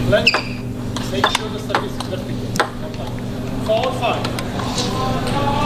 Let make sure the surface is vertical. 4, 5.